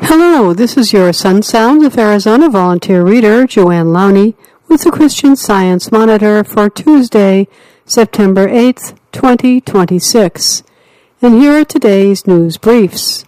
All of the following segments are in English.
Hello, this is your Sun Sounds of Arizona volunteer reader, Joanne Lowney, with the Christian Science Monitor for Tuesday, September 8th, 2026. And here are today's news briefs.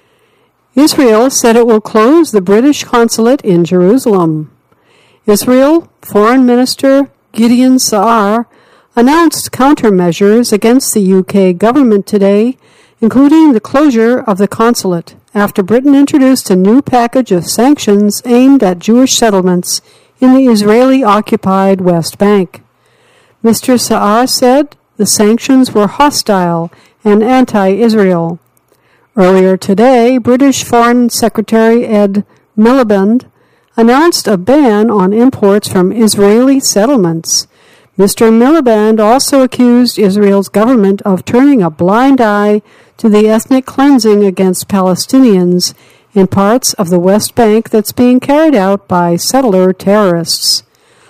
Israel said it will close the British consulate in Jerusalem. Israel Foreign Minister Gideon Saar announced countermeasures against the UK government today, including the closure of the consulate, after Britain introduced a new package of sanctions aimed at Jewish settlements in the Israeli-occupied West Bank. Mr. Saar said the sanctions were hostile and anti-Israel. Earlier today, British Foreign Secretary Ed Miliband announced a ban on imports from Israeli settlements. Mr. Miliband also accused Israel's government of turning a blind eye to the ethnic cleansing against Palestinians in parts of the West Bank that's being carried out by settler terrorists.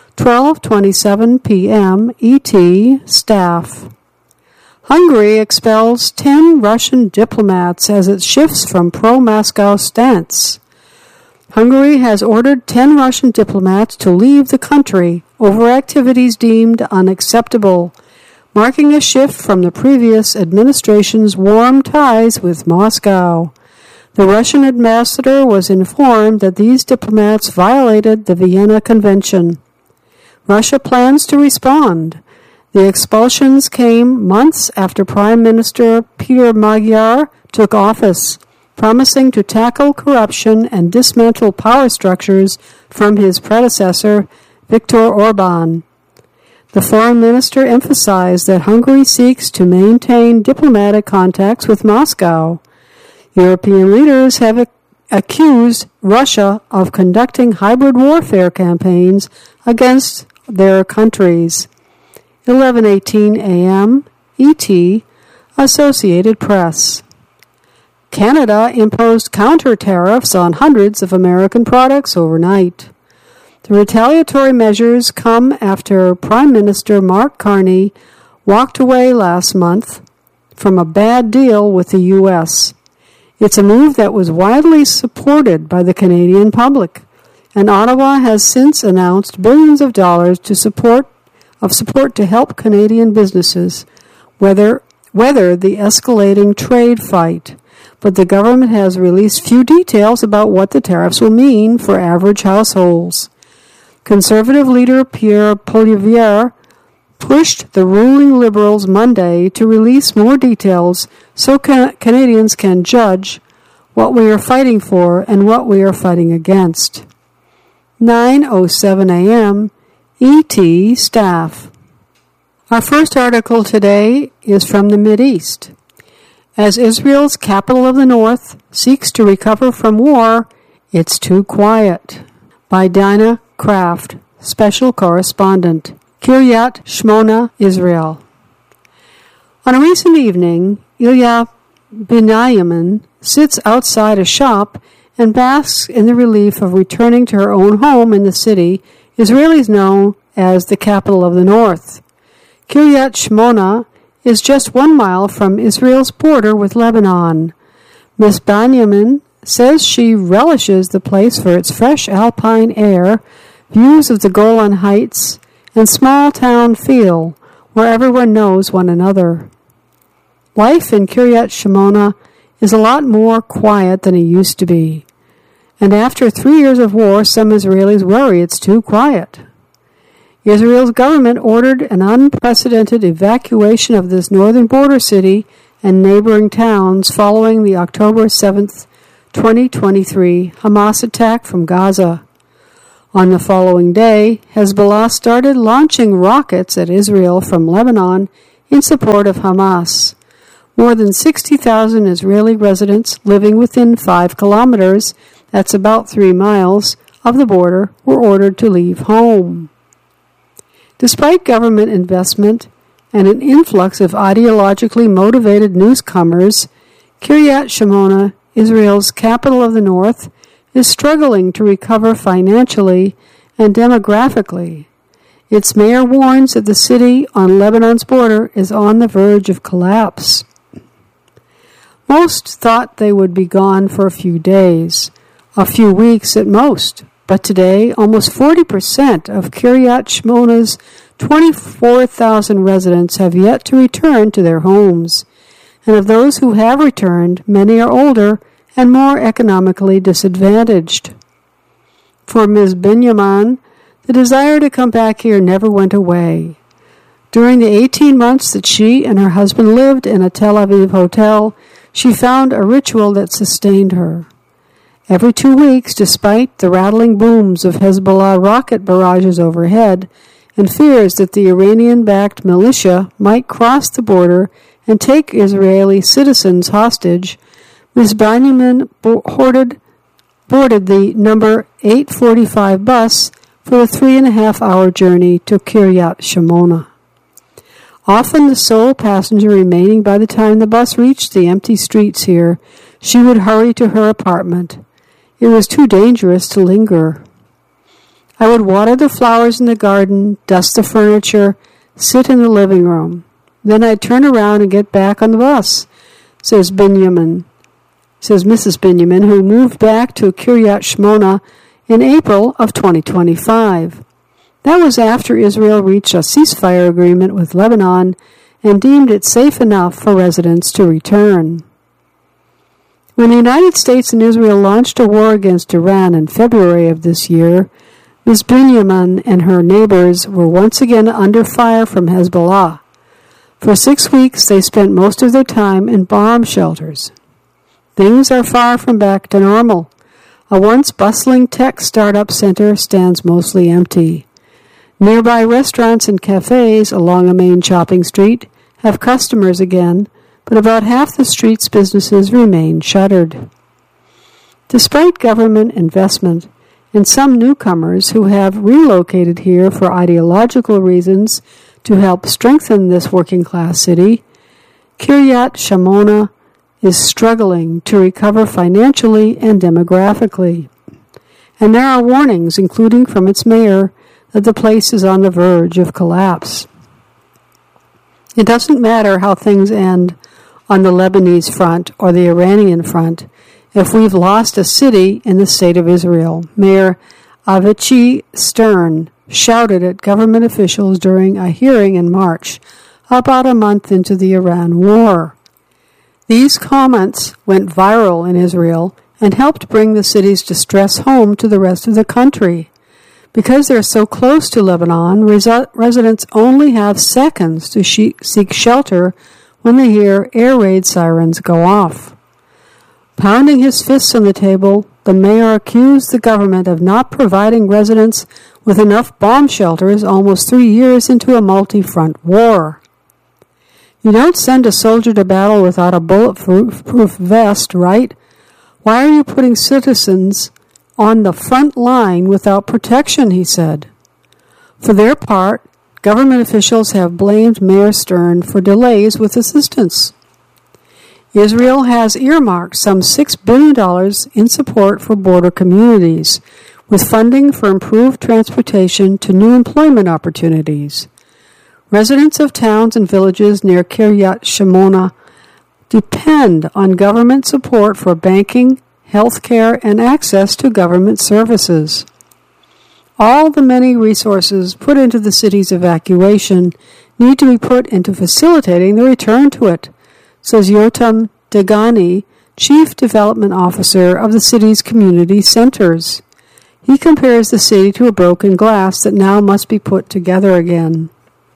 12:27 p.m. ET staff. Hungary expels 10 Russian diplomats as it shifts from pro-Moscow stance. Hungary has ordered 10 Russian diplomats to leave the country over activities deemed unacceptable, marking a shift from the previous administration's warm ties with Moscow. The Russian ambassador was informed that these diplomats violated the Vienna Convention. Russia plans to respond. The expulsions came months after Prime Minister Peter Magyar took office, promising to tackle corruption and dismantle power structures from his predecessor, Viktor Orban. The foreign minister emphasized that Hungary seeks to maintain diplomatic contacts with Moscow. European leaders have accused Russia of conducting hybrid warfare campaigns against their countries. 11:18 a.m. ET, Associated Press. Canada imposed counter tariffs on hundreds of American products overnight. The retaliatory measures come after Prime Minister Mark Carney walked away last month from a bad deal with the U.S. It's a move that was widely supported by the Canadian public, and Ottawa has since announced billions of dollars to support to help Canadian businesses weather the escalating trade fight. But the government has released few details about what the tariffs will mean for average households. Conservative leader Pierre Poilievre pushed the ruling Liberals Monday to release more details so Canadians can judge what we are fighting for and what we are fighting against. 9:07 a.m. ET staff. Our first article today is from the Mideast. As Israel's capital of the north seeks to recover from war, it's too quiet. By Dinah Kraft, Special Correspondent, Kiryat Shmona, Israel. On a recent evening, Ilya Binyamin sits outside a shop and basks in the relief of returning to her own home in the city Israelis know as the capital of the north. Kiryat Shmona is just 1 mile from Israel's border with Lebanon. Miss Binyamin says she relishes the place for its fresh alpine air, views of the Golan Heights, and small-town feel where everyone knows one another. Life in Kiryat Shmona is a lot more quiet than it used to be, and after 3 years of war, some Israelis worry it's too quiet. Israel's government ordered an unprecedented evacuation of this northern border city and neighboring towns following the October 7th, 2023 Hamas attack from Gaza. On the following day, Hezbollah started launching rockets at Israel from Lebanon in support of Hamas. More than 60,000 Israeli residents living within 5 kilometers, that's about 3 miles, of the border were ordered to leave home. Despite government investment and an influx of ideologically motivated newcomers, Kiryat Shmona, Israel's capital of the north, is struggling to recover financially and demographically. Its mayor warns that the city on Lebanon's border is on the verge of collapse. Most thought they would be gone for a few days, a few weeks at most. But today, almost 40% of Kiryat Shmona's 24,000 residents have yet to return to their homes. And of those who have returned, many are older and more economically disadvantaged. For Ms. Binyamin, the desire to come back here never went away. During the 18 months that she and her husband lived in a Tel Aviv hotel, she found a ritual that sustained her. Every 2 weeks, despite the rattling booms of Hezbollah rocket barrages overhead and fears that the Iranian-backed militia might cross the border and take Israeli citizens hostage, Ms. Binyamin boarded the number 845 bus for the 3.5-hour journey to Kiryat Shmona. Often the sole passenger remaining by the time the bus reached the empty streets here, she would hurry to her apartment. It was too dangerous to linger. I would water the flowers in the garden, dust the furniture, sit in the living room. Then I'd turn around and get back on the bus, says Mrs. Binyamin, who moved back to Kiryat Shmona in April of 2025. That was after Israel reached a ceasefire agreement with Lebanon and deemed it safe enough for residents to return. When the United States and Israel launched a war against Iran in February of this year, Ms. Binyamin and her neighbors were once again under fire from Hezbollah. For 6 weeks, they spent most of their time in bomb shelters. Things are far from back to normal. A once bustling tech startup center stands mostly empty. Nearby restaurants and cafes along a main shopping street have customers again, but about half the street's businesses remain shuttered. Despite government investment and some newcomers who have relocated here for ideological reasons to help strengthen this working-class city, Kiryat Shmona is struggling to recover financially and demographically. And there are warnings, including from its mayor, that the place is on the verge of collapse. It doesn't matter how things end on the Lebanese front or the Iranian front if we've lost a city in the state of Israel, Mayor Avichai Stern shouted at government officials during a hearing in March, about a month into the Iran war. These comments went viral in Israel and helped bring the city's distress home to the rest of the country. Because they're so close to Lebanon, residents only have seconds to seek shelter when they hear air raid sirens go off. Pounding his fists on the table, the mayor accused the government of not providing residents with enough bomb shelters almost 3 years into a multi-front war. You don't send a soldier to battle without a bulletproof vest, right? Why are you putting citizens on the front line without protection, he said. For their part, government officials have blamed Mayor Stern for delays with assistance. Israel has earmarked some $6 billion in support for border communities, with funding for improved transportation to new employment opportunities. Residents of towns and villages near Kiryat Shmona depend on government support for banking, healthcare, and access to government services. All the many resources put into the city's evacuation need to be put into facilitating the return to it, says Yotam Dagani, Chief Development Officer of the city's community centers. He compares the city to a broken glass that now must be put together again.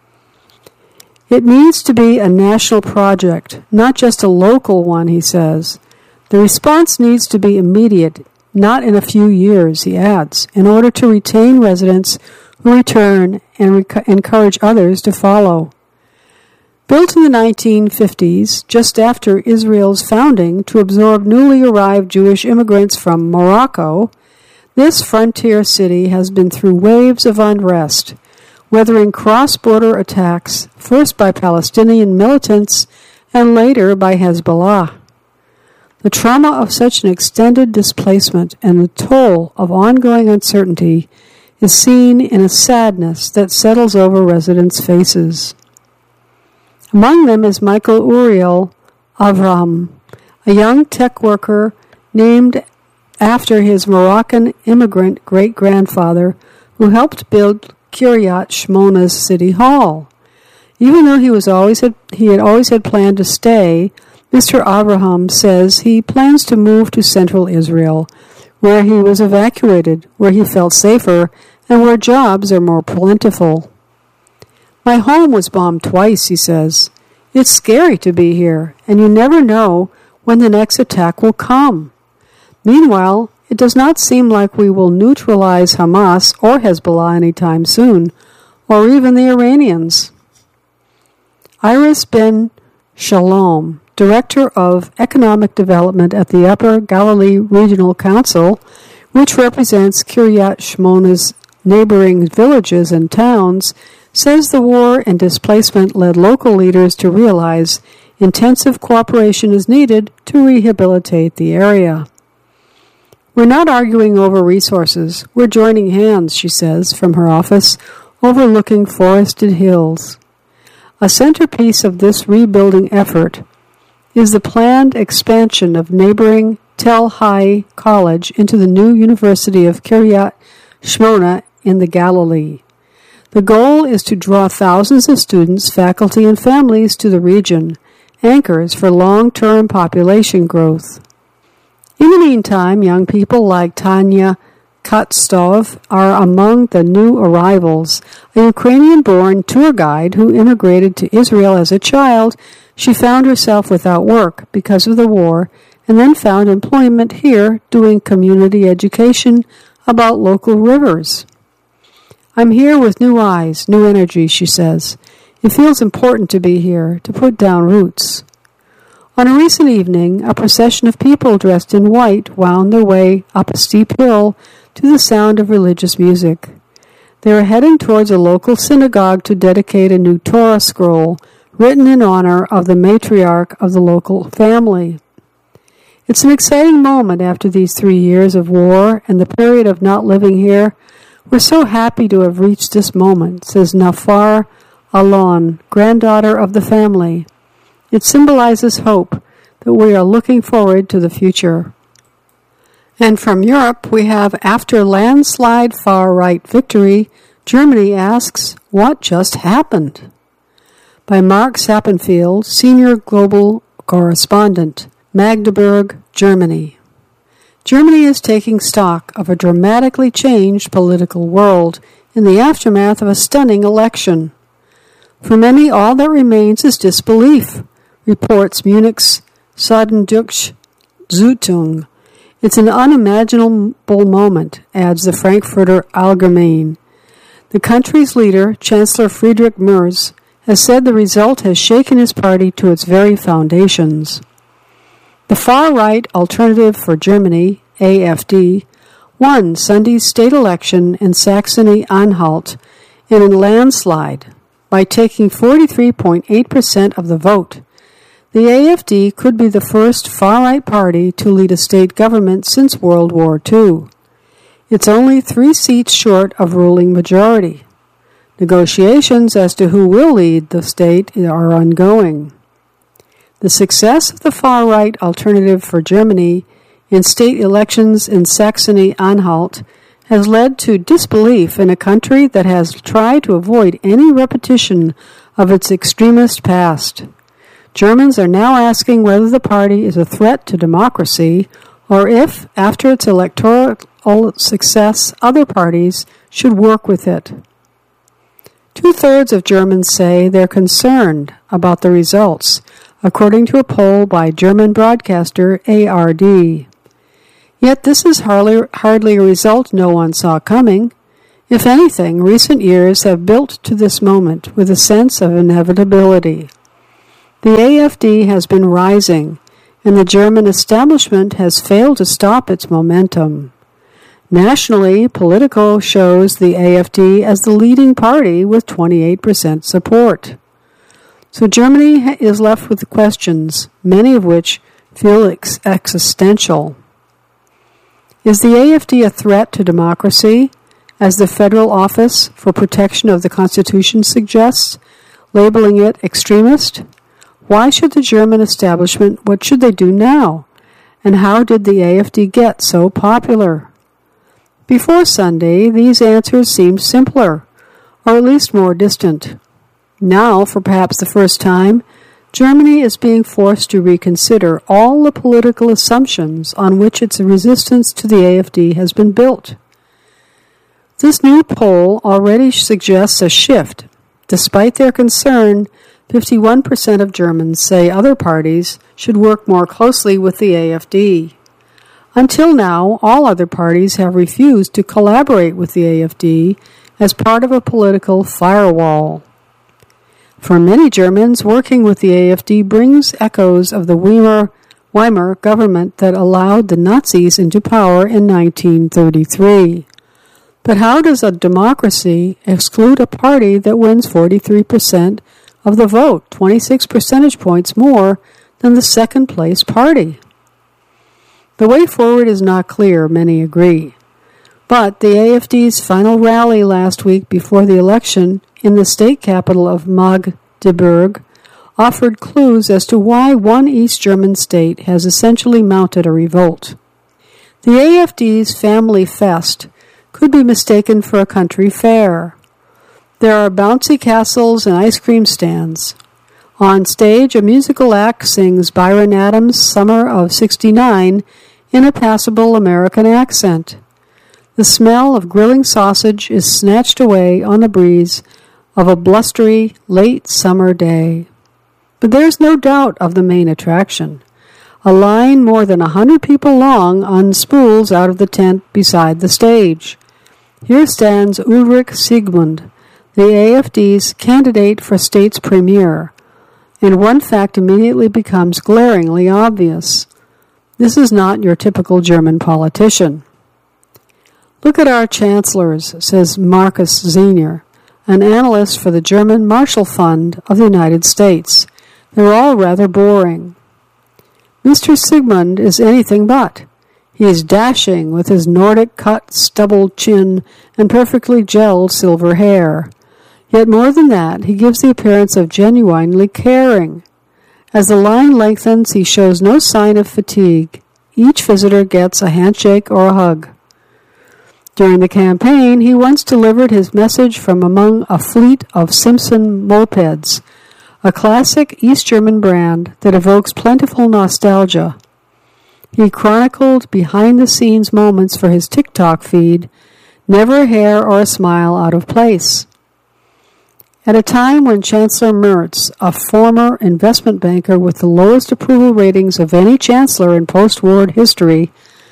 It needs to be a national project, not just a local one, he says. The response needs to be immediate, not in a few years, he adds, in order to retain residents who return and encourage others to follow. Built in the 1950s, just after Israel's founding to absorb newly arrived Jewish immigrants from Morocco, this frontier city has been through waves of unrest, weathering cross-border attacks, first by Palestinian militants and later by Hezbollah. The trauma of such an extended displacement and the toll of ongoing uncertainty is seen in a sadness that settles over residents' faces. Among them is Michael Uriel Avram, a young tech worker named after his Moroccan immigrant great-grandfather who helped build Kiryat Shmona's city hall. Even though he had always had planned to stay, Mr. Abraham says he plans to move to central Israel, where he was evacuated, where he felt safer, and where jobs are more plentiful. My home was bombed twice, he says. It's scary to be here, and you never know when the next attack will come. Meanwhile, it does not seem like we will neutralize Hamas or Hezbollah anytime soon, or even the Iranians. Iris Ben Shalom, Director of Economic Development at the Upper Galilee Regional Council, which represents Kiryat Shmona's neighboring villages and towns, says the war and displacement led local leaders to realize intensive cooperation is needed to rehabilitate the area. We're not arguing over resources. We're joining hands, she says, from her office, overlooking forested hills. A centerpiece of this rebuilding effort is the planned expansion of neighboring Tel Hai College into the new University of Kiryat Shmona in the Galilee. The goal is to draw thousands of students, faculty, and families to the region, anchors for long-term population growth. In the meantime, young people like Tanya Kotstov are among the new arrivals. A Ukrainian-born tour guide who immigrated to Israel as a child, she found herself without work because of the war and then found employment here doing community education about local rivers. I'm here with new eyes, new energy, she says. It feels important to be here, to put down roots. On a recent evening, a procession of people dressed in white wound their way up a steep hill to the sound of religious music. They were heading towards a local synagogue to dedicate a new Torah scroll written in honor of the matriarch of the local family. It's an exciting moment after these 3 years of war and the period of not living here. We're so happy to have reached this moment, says Nafar Alon, granddaughter of the family. It symbolizes hope that we are looking forward to the future. And from Europe, we have, after landslide far-right victory, Germany asks, what just happened? By Mark Sappenfield, Senior Global Correspondent, Magdeburg, Germany. Germany is taking stock of a dramatically changed political world in the aftermath of a stunning election. For many, all that remains is disbelief, reports Munich's Süddeutsche Zeitung. It's an unimaginable moment, adds the Frankfurter Allgemeine. The country's leader, Chancellor Friedrich Merz, has said the result has shaken his party to its very foundations. The far-right Alternative for Germany, AfD, won Sunday's state election in Saxony-Anhalt in a landslide by taking 43.8% of the vote. The AfD could be the first far-right party to lead a state government since World War II. It's only 3 seats short of ruling majority. Negotiations as to who will lead the state are ongoing. The success of the far-right Alternative for Germany in state elections in Saxony-Anhalt has led to disbelief in a country that has tried to avoid any repetition of its extremist past. Germans are now asking whether the party is a threat to democracy or if, after its electoral success, other parties should work with it. 2/3 of Germans say they're concerned about the results, according to a poll by German broadcaster ARD. Yet this is hardly a result no one saw coming. If anything, recent years have built to this moment with a sense of inevitability. The AfD has been rising, and the German establishment has failed to stop its momentum. Nationally, Politico shows the AfD as the leading party with 28% support. So Germany is left with questions, many of which feel existential. Is the AfD a threat to democracy, as the Federal Office for Protection of the Constitution suggests, labeling it extremist? Why should the German establishment, what should they do now? And how did the AfD get so popular? Before Sunday, these answers seemed simpler, or at least more distant. Now, for perhaps the first time, Germany is being forced to reconsider all the political assumptions on which its resistance to the AfD has been built. This new poll already suggests a shift. Despite their concern, 51% of Germans say other parties should work more closely with the AfD. Until now, all other parties have refused to collaborate with the AfD as part of a political firewall. For many Germans, working with the AfD brings echoes of the Weimar government that allowed the Nazis into power in 1933. But how does a democracy exclude a party that wins 43% of the vote, 26 percentage points more than the second-place party? The way forward is not clear, many agree. But the AfD's final rally last week before the election in the state capital of Magdeburg offered clues as to why one East German state has essentially mounted a revolt. The AfD's Family Fest could be mistaken for a country fair. There are bouncy castles and ice cream stands. On stage, a musical act sings Byron Adams' Summer of '69 in a passable American accent. The smell of grilling sausage is snatched away on the breeze of a blustery late summer day. But there's no doubt of the main attraction. A line more than 100 people long unspools out of the tent beside the stage. Here stands Ulrich Siegmund, the AfD's candidate for state's premier, and one fact immediately becomes glaringly obvious. This is not your typical German politician. Look at our chancellors, says Markus Zehner, an analyst for the German Marshall Fund of the United States. They're all rather boring. Mr. Siegmund is anything but. He is dashing with his Nordic-cut, stubbled chin and perfectly gelled silver hair. Yet more than that, he gives the appearance of genuinely caring. As the line lengthens, he shows no sign of fatigue. Each visitor gets a handshake or a hug. During the campaign, he once delivered his message from among a fleet of Simpson mopeds, a classic East German brand that evokes plentiful nostalgia. He chronicled behind-the-scenes moments for his TikTok feed, never a hair or a smile out of place. At a time when Chancellor Merz, a former investment banker with the lowest approval ratings of any chancellor in post-war history,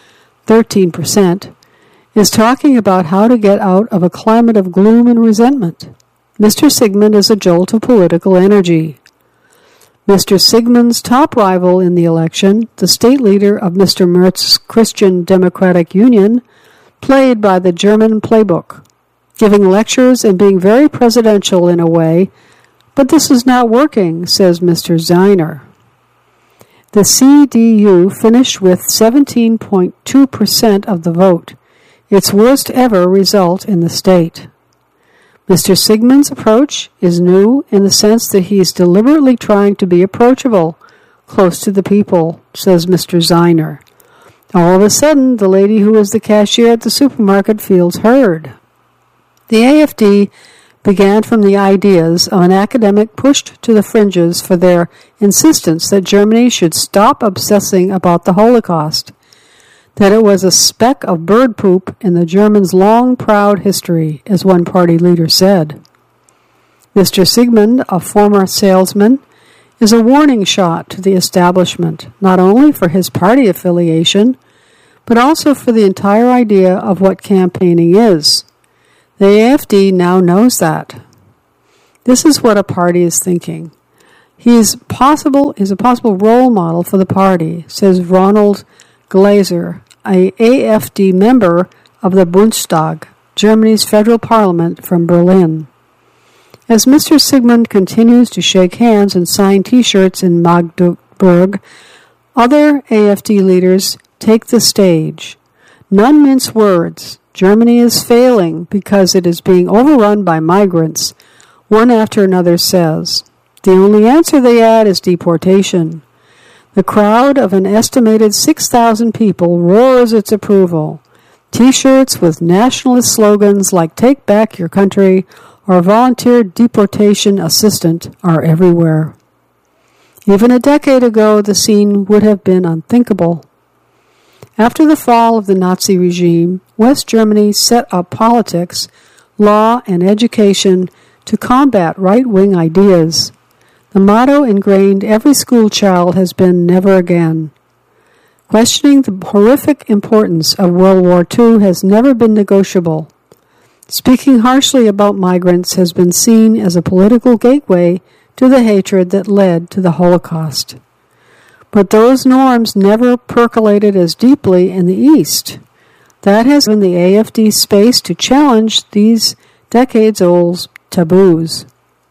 13%, is talking about how to get out of a climate of gloom and resentment, Mr. Siegmund is a jolt of political energy. Mr. Siegmund's top rival in the election, the state leader of Mr. Merz's Christian Democratic Union, played by the German playbook, giving lectures and being very presidential in a way, but this is not working, says Mr. Zehner. The CDU finished with 17.2% of the vote, its worst ever result in the state. Mr. Siegmund's approach is new in the sense that he is deliberately trying to be approachable, close to the people, says Mr. Zehner. All of a sudden, the lady who is the cashier at the supermarket feels heard. The AfD began from the ideas of an academic pushed to the fringes for their insistence that Germany should stop obsessing about the Holocaust, that it was a speck of bird poop in the Germans' long, proud history, as one party leader said. Mr. Siegmund, a former salesman, is a warning shot to the establishment, not only for his party affiliation, but also for the entire idea of what campaigning is. The AfD now knows that. This is what a party is thinking. He is a possible role model for the party, says Ronald Glaser, a AfD member of the Bundestag, Germany's federal parliament from Berlin. As Mr. Siegmund continues to shake hands and sign T-shirts in Magdeburg, other AfD leaders take the stage. None mince words. Germany is failing because it is being overrun by migrants, one after another says. The only answer, they add, is deportation. The crowd of an estimated 6,000 people roars its approval. T-shirts with nationalist slogans like "Take Back Your Country" or "Volunteer Deportation Assistant" are everywhere. Even a decade ago, the scene would have been unthinkable. After the fall of the Nazi regime, West Germany set up politics, law, and education to combat right-wing ideas. The motto ingrained every school child has been "Never again." Questioning the horrific importance of World War II has never been negotiable. Speaking harshly about migrants has been seen as a political gateway to the hatred that led to the Holocaust. But those norms never percolated as deeply in the East. That has given the AfD space to challenge these decades-old taboos.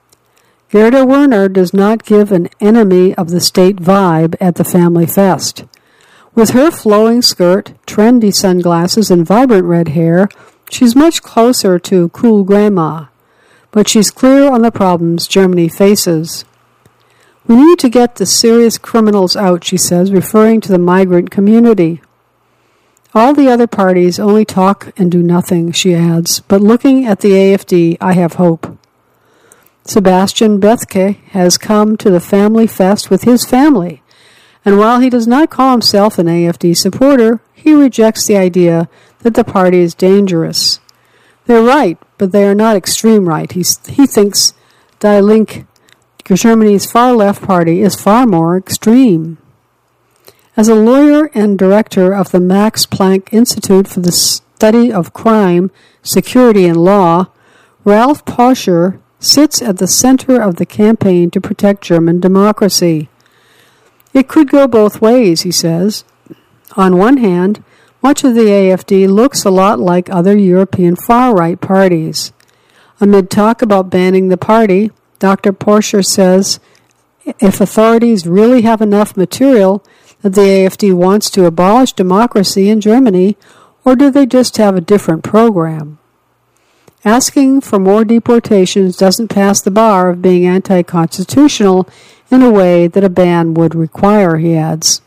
Gerda Werner does not give an enemy of the state vibe at the Family Fest. With her flowing skirt, trendy sunglasses, and vibrant red hair, she's much closer to cool grandma. But she's clear on the problems Germany faces. "We need to get the serious criminals out," she says, referring to the migrant community. "All the other parties only talk and do nothing," she adds, "but looking at the AfD, I have hope." Sebastian Bethke has come to the Family Fest with his family, and while he does not call himself an AfD supporter, he rejects the idea that the party is dangerous. They're right, but they are not extreme right. He thinks Die Linke, Germany's far-left party, is far more extreme. As a lawyer and director of the Max Planck Institute for the Study of Crime, Security, and Law, Ralph Poscher sits at the center of the campaign to protect German democracy. It could go both ways, he says. On one hand, much of the AfD looks a lot like other European far-right parties. Amid talk about banning the party, Dr. Poscher says, if authorities really have enough material that the AfD wants to abolish democracy in Germany, or do they just have a different program? Asking for more deportations doesn't pass the bar of being anti-constitutional in a way that a ban would require, he adds.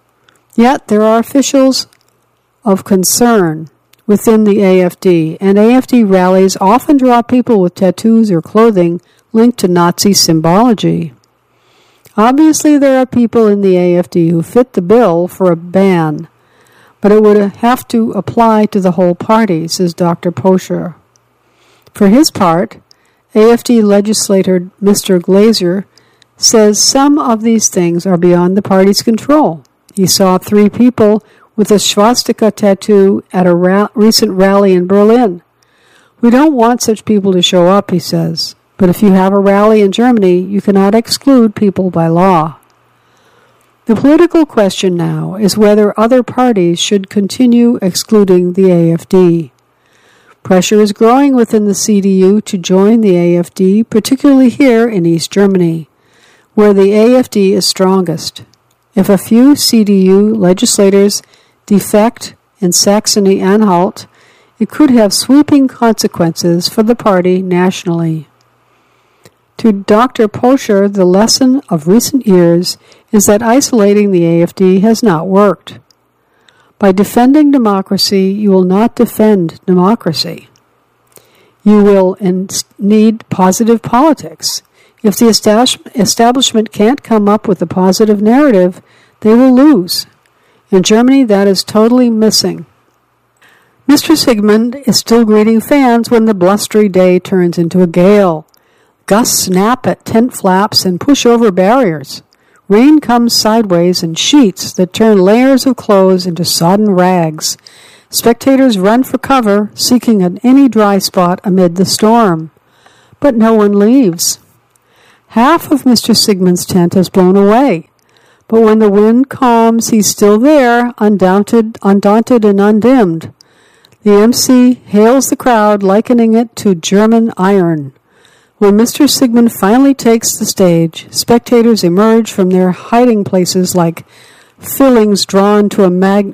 Yet there are officials of concern within the AfD, and AfD rallies often draw people with tattoos or clothing linked to Nazi symbology. Obviously, there are people in the AfD who fit the bill for a ban, but it would have to apply to the whole party, says Dr. Poscher. For his part, AfD legislator Mr. Glazer says some of these things are beyond the party's control. He saw 3 people with a swastika tattoo at a recent rally in Berlin. We don't want such people to show up, he says, but if you have a rally in Germany, you cannot exclude people by law. The political question now is whether other parties should continue excluding the AfD. Pressure is growing within the CDU to join the AfD, particularly here in East Germany, where the AfD is strongest. If a few CDU legislators defect in Saxony-Anhalt, it could have sweeping consequences for the party nationally. To Dr. Poscher, the lesson of recent years is that isolating the AfD has not worked. By defending democracy, you will not defend democracy. You will need positive politics. If the establishment can't come up with a positive narrative, they will lose. In Germany, that is totally missing. Mr. Sigmund is still greeting fans when the blustery day turns into a gale. Gusts snap at tent flaps and push over barriers. Rain comes sideways in sheets that turn layers of clothes into sodden rags. Spectators run for cover, seeking any dry spot amid the storm. But no one leaves. Half of Mr. Sigmund's tent has blown away. But when the wind calms, he's still there, undaunted and undimmed. The MC hails the crowd, likening it to German iron. When Mr. Sigmund finally takes the stage, spectators emerge from their hiding places like filings drawn to a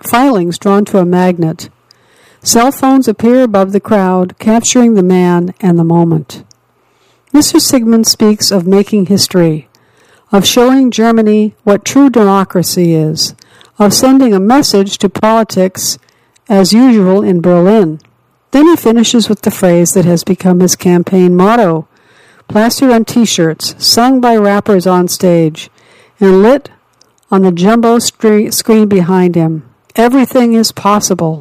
magnet. Cell phones appear above the crowd, capturing the man and the moment. Mr. Sigmund speaks of making history. of showing Germany what true democracy is, of sending a message to politics as usual in Berlin. Then he finishes with the phrase that has become his campaign motto, plastered on T-shirts, sung by rappers on stage, and lit on the jumbo screen behind him. Everything is possible.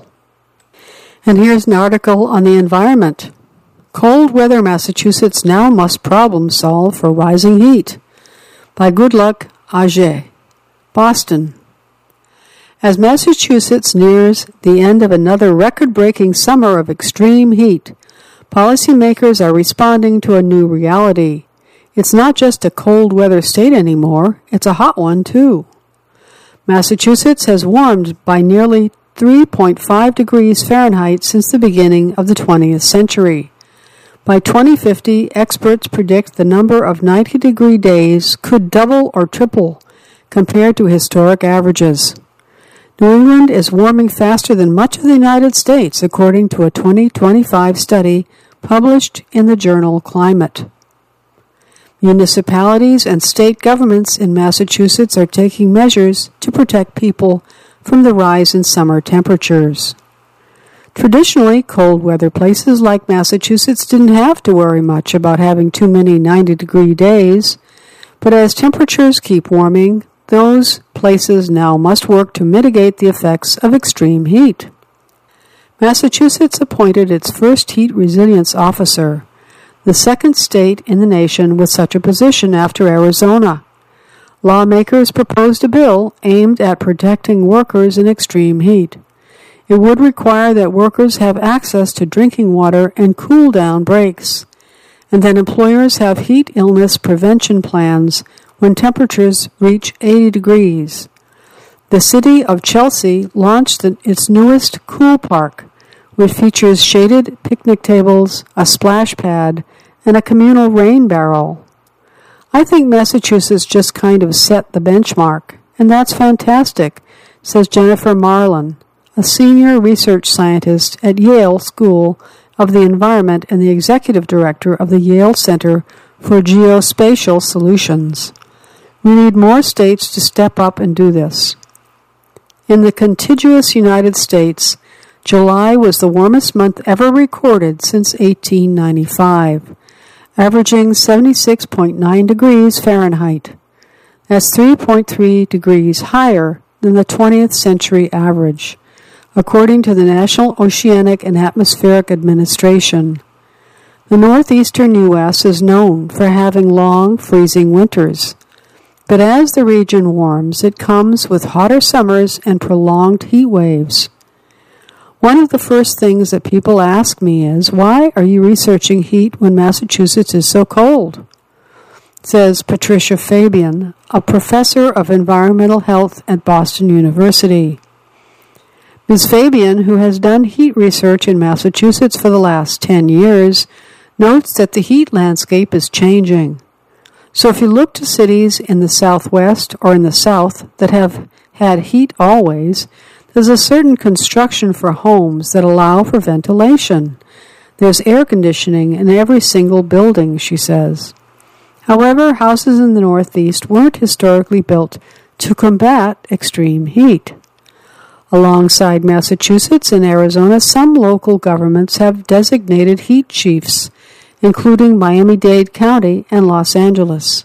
And here's an article on the environment. Cold weather Massachusetts now must problem solve for rising heat. By Goodluck Ajay. Boston. As Massachusetts nears the end of another record-breaking summer of extreme heat, policymakers are responding to a new reality. It's not just a cold weather state anymore, it's a hot one too. Massachusetts has warmed by nearly 3.5 degrees Fahrenheit since the beginning of the 20th century. By 2050, experts predict the number of 90-degree days could double or triple compared to historic averages. New England is warming faster than much of the United States, according to a 2025 study published in the journal Climate. Municipalities and state governments in Massachusetts are taking measures to protect people from the rise in summer temperatures. Traditionally, cold weather places like Massachusetts didn't have to worry much about having too many 90-degree days, but as temperatures keep warming, those places now must work to mitigate the effects of extreme heat. Massachusetts appointed its first heat resilience officer, the second state in the nation with such a position after Arizona. Lawmakers proposed a bill aimed at protecting workers in extreme heat. It would require that workers have access to drinking water and cool-down breaks, and that employers have heat illness prevention plans when temperatures reach 80 degrees. The city of Chelsea launched its newest Cool Park, which features shaded picnic tables, a splash pad, and a communal rain barrel. I think Massachusetts just kind of set the benchmark, and that's fantastic, says Jennifer Marlin, a senior research scientist at Yale School of the Environment and the executive director of the Yale Center for Geospatial Solutions. We need more states to step up and do this. In the contiguous United States, July was the warmest month ever recorded since 1895, averaging 76.9 degrees Fahrenheit. That's 3.3 degrees higher than the 20th century average, according to the National Oceanic and Atmospheric Administration. The northeastern U.S. is known for having long, freezing winters. But as the region warms, it comes with hotter summers and prolonged heat waves. One of the first things that people ask me is, why are you researching heat when Massachusetts is so cold? Says Patricia Fabian, a professor of environmental health at Boston University. Ms. Fabian, who has done heat research in Massachusetts for the last 10 years, notes that the heat landscape is changing. So if you look to cities in the Southwest or in the South that have had heat always, there's a certain construction for homes that allow for ventilation. There's air conditioning in every single building, she says. However, houses in the Northeast weren't historically built to combat extreme heat. Alongside Massachusetts and Arizona, some local governments have designated heat chiefs, including Miami-Dade County and Los Angeles.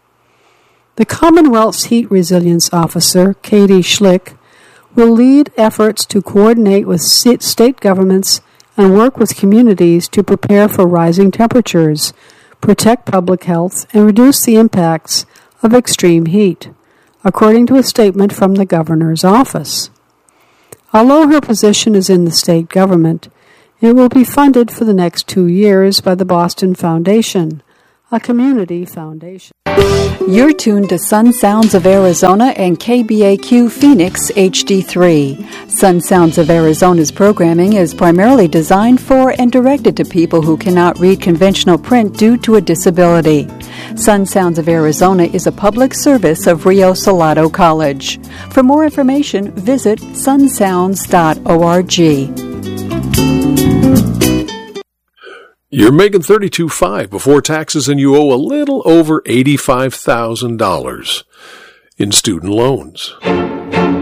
The Commonwealth's Heat Resilience Officer, Katie Schlick, will lead efforts to coordinate with state governments and work with communities to prepare for rising temperatures, protect public health, and reduce the impacts of extreme heat, according to a statement from the governor's office. Although her position is in the state government, it will be funded for the next 2 years by the Boston Foundation, a community foundation. You're tuned to Sun Sounds of Arizona and KBAQ Phoenix HD3. Sun Sounds of Arizona's programming is primarily designed for and directed to people who cannot read conventional print due to a disability. Sun Sounds of Arizona is a public service of Rio Salado College. For more information, visit sunsounds.org. You're making $32,500 before taxes and you owe a little over $85,000 in student loans.